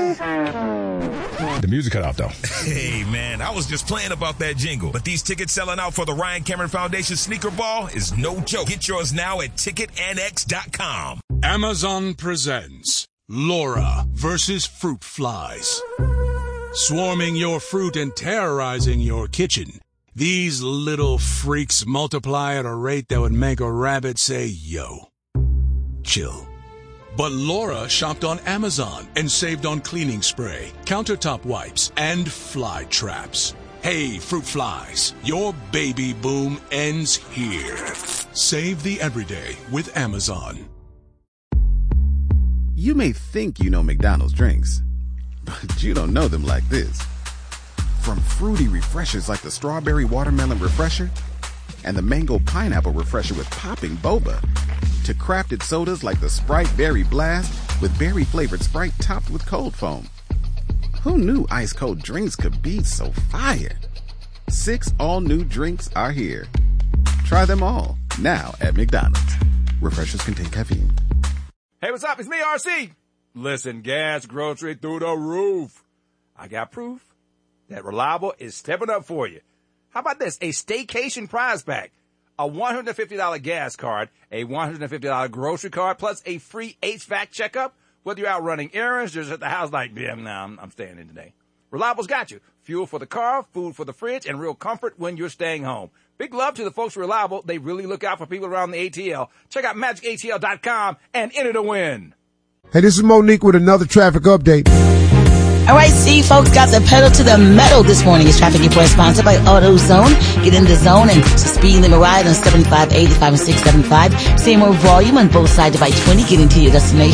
The music cut off, though. Hey, man, I was just playing about that jingle. But these tickets selling out for the Ryan Cameron Foundation Sneaker Ball is no joke. Get yours now at TicketNX.com. Amazon presents Laura versus Fruit Flies. Swarming your fruit and terrorizing your kitchen, these little freaks multiply at a rate that would make a rabbit say, yo. Chill. But Laura shopped on Amazon and saved on cleaning spray, countertop wipes, and fly traps. Hey, fruit flies, your baby boom ends here. Save the everyday with Amazon. You may think you know McDonald's drinks, but you don't know them like this. From fruity refreshers like the Strawberry Watermelon Refresher and the Mango Pineapple Refresher with popping boba, to crafted sodas like the Sprite Berry Blast with berry-flavored Sprite topped with cold foam. Who knew ice-cold drinks could be so fire? 6 all-new drinks are here. Try them all, now at McDonald's. Refreshers contain caffeine. Hey, what's up? It's me, RC. Listen, gas, grocery through the roof. I got proof that Reliable is stepping up for you. How about this? A staycation prize pack. A $150 gas card, a $150 grocery card, plus a free HVAC checkup. Whether you're out running errands, just at the house like, I'm staying in today. Reliable's got you. Fuel for the car, food for the fridge, and real comfort when you're staying home. Big love to the folks at Reliable. They really look out for people around the ATL. Check out MagicATL.com and enter to win. Hey, this is Monique with another traffic update. All right, see, folks, got the pedal to the metal this morning. Is traffic report sponsored by AutoZone. Get in the zone and speed limit ride on 75, 85, and 675. Say more volume on both sides of I-20. Getting to your destination.